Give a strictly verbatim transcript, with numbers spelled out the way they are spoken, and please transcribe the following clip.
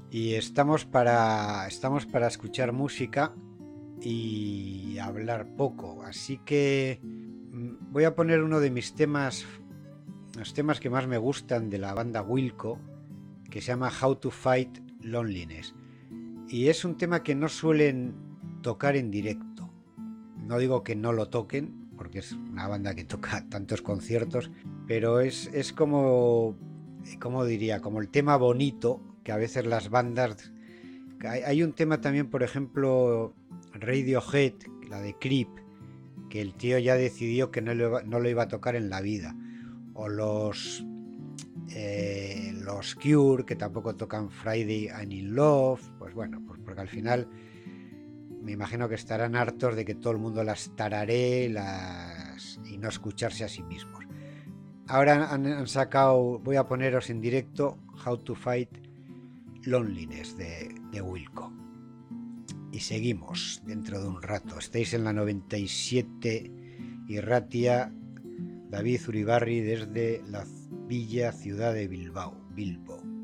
y estamos para, estamos para escuchar música y hablar poco. Así que mm, voy a poner uno de mis temas, los temas que más me gustan de la banda Wilco, que se llama How to Fight Loneliness. Y es un tema que no suelen tocar en directo. No digo que no lo toquen, porque es una banda que toca tantos conciertos, pero es, es como, como diría, como el tema bonito que a veces las bandas... Hay, hay un tema también, por ejemplo, Radiohead, la de Creep, que el tío ya decidió que no lo iba, no lo iba a tocar en la vida. O los eh, los Cure, que tampoco tocan Friday I'm in Love. Pues bueno, pues porque al final me imagino que estarán hartos de que todo el mundo las tararé las... y no escucharse a sí mismos. Ahora han, han sacado, voy a poneros en directo How to Fight Loneliness de, de Wilco. Y seguimos dentro de un rato. Estáis en la noventa y siete y Ratia, David Uribarri desde la villa ciudad de Bilbao, Bilbo.